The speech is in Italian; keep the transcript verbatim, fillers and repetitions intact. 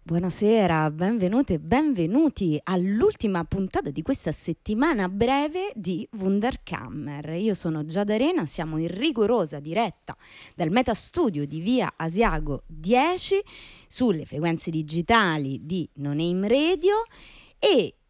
Buonasera, benvenute e benvenuti all'ultima puntata di questa settimana breve di Wunderkammer. Io sono Giada Arena, siamo in rigorosa diretta dal Metastudio di via Asiago dieci sulle frequenze digitali di No Name Radio e